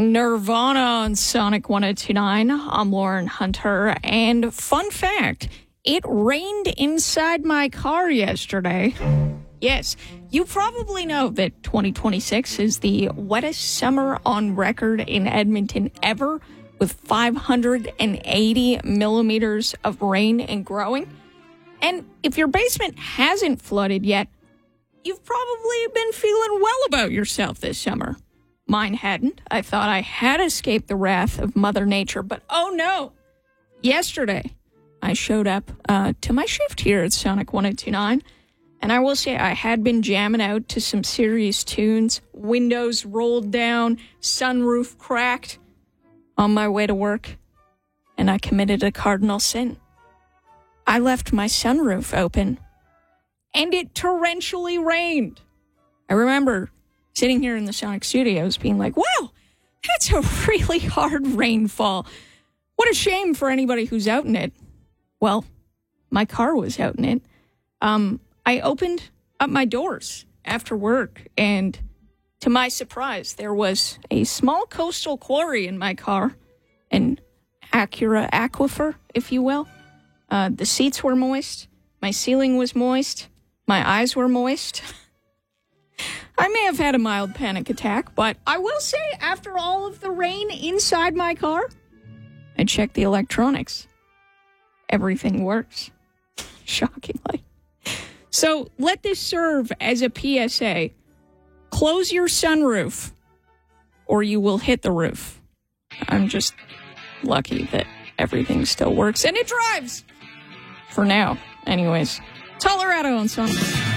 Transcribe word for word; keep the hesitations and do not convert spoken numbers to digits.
Nirvana on Sonic one oh two point nine. I'm Lauren Hunter. And fun fact, it rained inside my car yesterday. Yes, you probably know that twenty twenty-six is the wettest summer on record in Edmonton ever, with five hundred eighty millimeters of rain and growing. And if your basement hasn't flooded yet, you've probably been feeling well about yourself this summer. Mine hadn't. I thought I had escaped the wrath of Mother Nature, but oh no! Yesterday, I showed up uh, to my shift here at Sonic one oh two point nine, and I will say I had been jamming out to some serious tunes, windows rolled down, sunroof cracked, on my way to work, and I committed a cardinal sin. I left my sunroof open, and it torrentially rained. I remember sitting here in the Sonic Studios being like, wow, that's a really hard rainfall. What a shame for anybody who's out in it. Well, my car was out in it. Um, I opened up my doors after work, and to my surprise, there was a small coastal quarry in my car, an Acura aquifer, if you will. Uh, the seats were moist. My ceiling was moist. My eyes were moist. I may have had a mild panic attack, but I will say, after all of the rain inside my car, I checked the electronics. Everything works. Shockingly. So let this serve as a P S A. Close your sunroof, or you will hit the roof. I'm just lucky that everything still works, and it drives! For now, anyways. Colorado on Sonic.